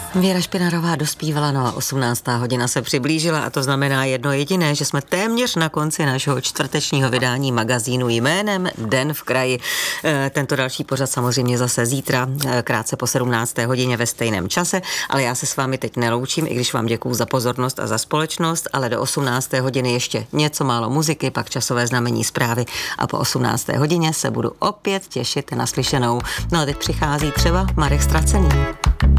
Věra Špinarová dospívala, no a 18. hodina se přiblížila a to znamená jedno jediné, že jsme téměř na konci našeho čtvrtečního vydání magazínu jménem Den v kraji. Tento další pořad samozřejmě zase zítra, krátce po 17. hodině ve stejném čase, ale já se s vámi teď neloučím, i když vám děkuju za pozornost a za společnost, ale do 18. hodiny ještě něco málo muziky, pak časové znamení zprávy a po 18. hodině se budu opět těšit na slyšenou. No a teď přichází třeba Marek Stracený.